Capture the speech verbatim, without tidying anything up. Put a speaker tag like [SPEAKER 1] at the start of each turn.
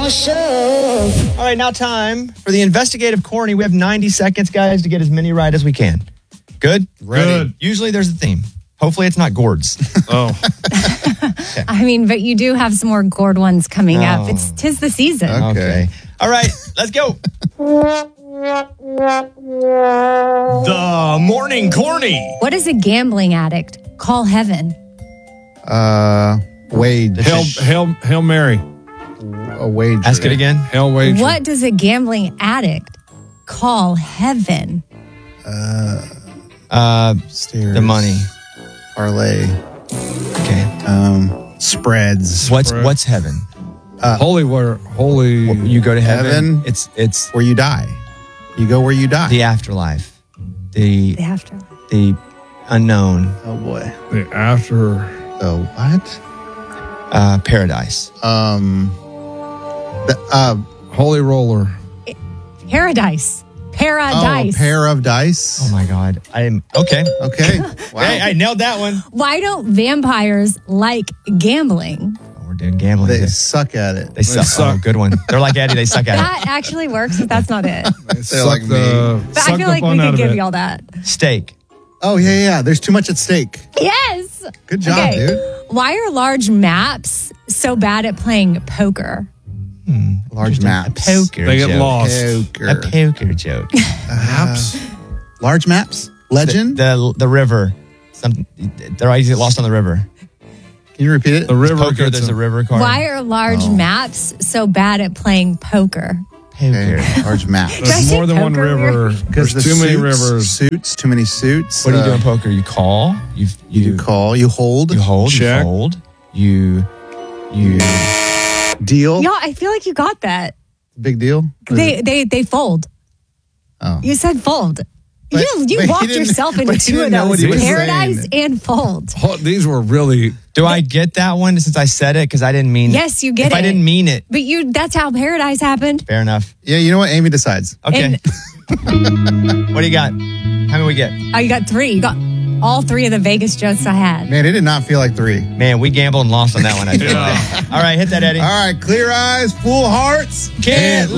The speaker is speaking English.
[SPEAKER 1] Ball Show.
[SPEAKER 2] All right, now time for the investigative corny. We have ninety seconds, guys, to get as many right as we can. Good?
[SPEAKER 3] Ready.
[SPEAKER 4] Good.
[SPEAKER 2] Usually there's a theme. Hopefully it's not gourds.
[SPEAKER 4] Oh.
[SPEAKER 5] I mean, but you do have some more gourd ones coming
[SPEAKER 2] Oh.
[SPEAKER 5] up. It's tis the season.
[SPEAKER 3] Okay.
[SPEAKER 2] Okay. All right, let's go. The morning corny.
[SPEAKER 5] What does a gambling addict call heaven?
[SPEAKER 3] Uh, wage.
[SPEAKER 4] Hail, Hail, Hail Mary.
[SPEAKER 3] A wage.
[SPEAKER 2] Ask it again.
[SPEAKER 4] Hail wager.
[SPEAKER 5] What does a gambling addict call heaven?
[SPEAKER 2] Uh,
[SPEAKER 3] Stairs.
[SPEAKER 2] the money.
[SPEAKER 3] Parlay.
[SPEAKER 2] Okay.
[SPEAKER 3] Um, spreads.
[SPEAKER 2] What's
[SPEAKER 4] Right.
[SPEAKER 2] what's heaven?
[SPEAKER 4] Holy, where, holy.
[SPEAKER 2] You go to heaven.
[SPEAKER 3] Heaven.
[SPEAKER 2] It's it's
[SPEAKER 3] Where you die. You go where you die.
[SPEAKER 2] the afterlife. The
[SPEAKER 5] They have to.
[SPEAKER 2] the unknown.
[SPEAKER 3] Oh boy.
[SPEAKER 4] the after.
[SPEAKER 3] The what?
[SPEAKER 2] Uh, paradise.
[SPEAKER 3] Um. The uh.
[SPEAKER 4] Holy roller.
[SPEAKER 5] Paradise.
[SPEAKER 3] Oh,
[SPEAKER 5] Paradise.
[SPEAKER 3] pair of dice.
[SPEAKER 2] Oh my God. I'm okay.
[SPEAKER 3] Okay. Wow.
[SPEAKER 2] Hey, I nailed that one.
[SPEAKER 5] Why don't vampires like gambling?
[SPEAKER 2] Oh, we're doing gambling.
[SPEAKER 3] They
[SPEAKER 2] They,
[SPEAKER 3] suck at it.
[SPEAKER 2] they suck.
[SPEAKER 4] suck.
[SPEAKER 2] Oh, good one. They're like Eddie. They suck at
[SPEAKER 5] That actually works, but that's not it.
[SPEAKER 3] They're
[SPEAKER 4] Suck
[SPEAKER 3] like
[SPEAKER 4] the,
[SPEAKER 5] But
[SPEAKER 4] suck
[SPEAKER 5] I feel
[SPEAKER 4] the
[SPEAKER 5] like
[SPEAKER 4] fun
[SPEAKER 5] we
[SPEAKER 4] out
[SPEAKER 5] could
[SPEAKER 4] of
[SPEAKER 5] give
[SPEAKER 4] it.
[SPEAKER 5] y'all that.
[SPEAKER 2] it. Steak.
[SPEAKER 3] Oh yeah, yeah. There's too much at stake.
[SPEAKER 5] Yes.
[SPEAKER 3] Good job,
[SPEAKER 5] Okay.
[SPEAKER 3] dude.
[SPEAKER 5] Why are large maps so bad at playing poker?
[SPEAKER 3] Large
[SPEAKER 2] A
[SPEAKER 3] maps.
[SPEAKER 2] poker
[SPEAKER 4] They get
[SPEAKER 2] joke.
[SPEAKER 4] lost.
[SPEAKER 3] Poker.
[SPEAKER 2] A poker joke.
[SPEAKER 4] Maps.
[SPEAKER 3] Large maps. Legend.
[SPEAKER 2] the, the the river. Some they're always get lost on the river.
[SPEAKER 3] Can you repeat it?
[SPEAKER 4] The river.
[SPEAKER 2] Poker.
[SPEAKER 4] gets
[SPEAKER 2] There's a
[SPEAKER 4] them.
[SPEAKER 2] river card.
[SPEAKER 5] Why are large
[SPEAKER 3] Oh.
[SPEAKER 5] maps so bad at playing poker?
[SPEAKER 2] Poker.
[SPEAKER 3] Okay. Large maps.
[SPEAKER 5] Did I
[SPEAKER 4] There's
[SPEAKER 5] say
[SPEAKER 4] more than one
[SPEAKER 5] poker
[SPEAKER 4] river.
[SPEAKER 3] Because
[SPEAKER 4] There's
[SPEAKER 3] the
[SPEAKER 4] too many
[SPEAKER 3] suits-
[SPEAKER 4] rivers.
[SPEAKER 3] Suits. Too many suits.
[SPEAKER 2] What do you do
[SPEAKER 3] Uh,
[SPEAKER 2] in poker? You call. You you
[SPEAKER 3] You call. You hold.
[SPEAKER 2] you hold.
[SPEAKER 4] Check.
[SPEAKER 2] You fold. You you.
[SPEAKER 3] Deal.
[SPEAKER 5] Y'all, I feel like you got that.
[SPEAKER 3] Big deal.
[SPEAKER 5] They they they fold.
[SPEAKER 3] Oh.
[SPEAKER 5] You said fold.
[SPEAKER 3] But-
[SPEAKER 5] you you
[SPEAKER 3] but he
[SPEAKER 5] walked
[SPEAKER 3] didn't-
[SPEAKER 5] yourself
[SPEAKER 3] but
[SPEAKER 5] into
[SPEAKER 3] he
[SPEAKER 5] two
[SPEAKER 3] didn't
[SPEAKER 5] of
[SPEAKER 3] know what
[SPEAKER 5] those:
[SPEAKER 3] he was
[SPEAKER 5] paradise
[SPEAKER 3] saying.
[SPEAKER 5] and fold.
[SPEAKER 4] Oh, these were really.
[SPEAKER 2] Do I get that one since I said it? Because I didn't mean it.
[SPEAKER 5] Yes, you get
[SPEAKER 2] if
[SPEAKER 5] it.
[SPEAKER 2] I didn't mean it,
[SPEAKER 5] But you that's how paradise happened.
[SPEAKER 2] fair enough.
[SPEAKER 3] Yeah. You know what? Amy decides.
[SPEAKER 2] Okay.
[SPEAKER 5] And-
[SPEAKER 2] What do you got? How many we get?
[SPEAKER 5] Oh, you got three. You got all three of the Vegas jokes I had.
[SPEAKER 3] Man, it did not feel like three.
[SPEAKER 2] Man, we gambled and lost on that one. I feel like. All right, hit that, Eddie.
[SPEAKER 3] All right. Clear eyes, full hearts.
[SPEAKER 2] Can't